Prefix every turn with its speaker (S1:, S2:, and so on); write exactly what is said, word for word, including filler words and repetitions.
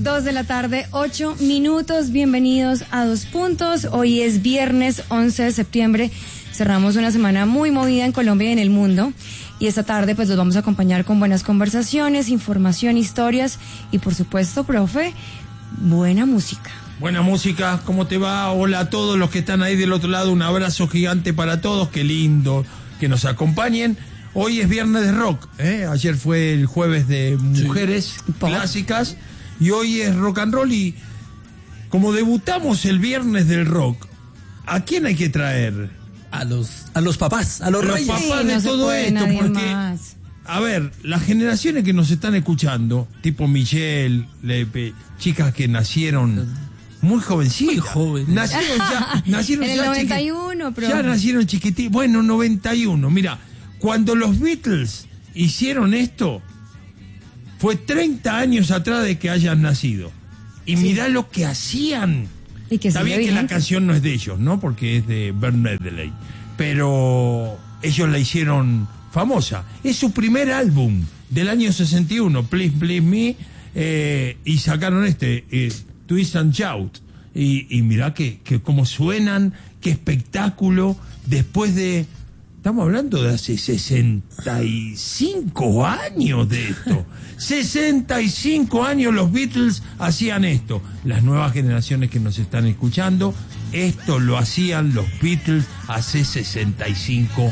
S1: dos de la tarde, ocho minutos. Bienvenidos a Dos Puntos. Hoy es viernes once de septiembre. Cerramos una semana muy movida en Colombia y en el mundo. Y esta tarde pues los vamos a acompañar con buenas conversaciones, información, historias y por supuesto, profe, buena música.
S2: Buena música, ¿cómo te va? Hola a todos los que están ahí del otro lado. Un abrazo gigante para todos. Qué lindo que nos acompañen. Hoy es viernes de rock, ¿eh? Ayer fue el jueves de mujeres sí. clásicas y hoy es rock and roll. Y como debutamos el viernes del rock, ¿a quién hay que traer?
S3: A los a los papás, a los,
S2: los
S3: reyes.
S2: papás
S1: sí,
S2: de
S1: no
S2: todo esto, porque
S1: más.
S2: A ver, las generaciones que nos están escuchando, tipo Michelle, Lepe, chicas que nacieron muy jovencitas,
S3: muy jóvenes.
S2: Nacieron ya, nacieron
S1: en el
S2: ya
S1: noventa y uno,
S2: chiqui- ya nacieron chiquititos. Bueno, noventa y uno. Mira, cuando los Beatles hicieron esto, fue treinta años atrás de que hayan nacido. Y sí. Mirá lo que hacían.
S1: ¿Y que
S2: Está bien que la canción no es de ellos, ¿no? Porque es de Bert Medley. Pero ellos la hicieron famosa. Es su primer álbum del año sesenta y uno, Please Please Me, eh, y sacaron este, eh, Twist and Shout. Y, y mirá que, que cómo suenan, qué espectáculo, después de... Estamos hablando de hace sesenta y cinco años de esto. sesenta y cinco años los Beatles hacían esto. Las nuevas generaciones que nos están escuchando, esto lo hacían los Beatles hace sesenta y cinco